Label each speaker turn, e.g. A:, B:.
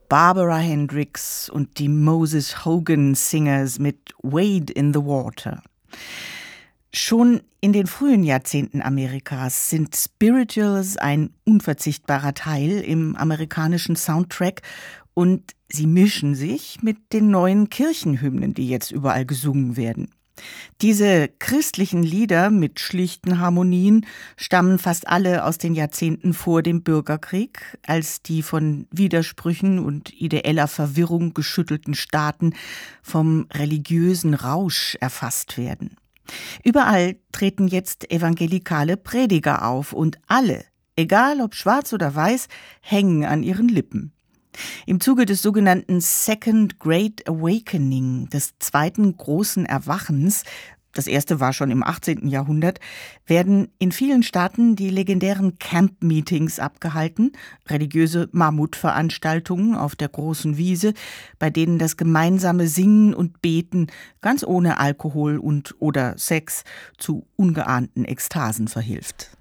A: Barbara Hendricks und die Moses Hogan Singers mit Wade in the Water. Schon in den frühen Jahrzehnten Amerikas sind Spirituals ein unverzichtbarer Teil im amerikanischen Soundtrack und sie mischen sich mit den neuen Kirchenhymnen, die jetzt überall gesungen werden. Diese christlichen Lieder mit schlichten Harmonien stammen fast alle aus den Jahrzehnten vor dem Bürgerkrieg, als die von Widersprüchen und ideeller Verwirrung geschüttelten Staaten vom religiösen Rausch erfasst werden. Überall treten jetzt evangelikale Prediger auf und alle, egal ob schwarz oder weiß, hängen an ihren Lippen. Im Zuge des sogenannten Second Great Awakening, des zweiten großen Erwachens, das erste war schon im 18. Jahrhundert, werden in vielen Staaten die legendären Camp-Meetings abgehalten, religiöse Mammutveranstaltungen auf der großen Wiese, bei denen das gemeinsame Singen und Beten ganz ohne Alkohol und/oder Sex zu ungeahnten Ekstasen verhilft.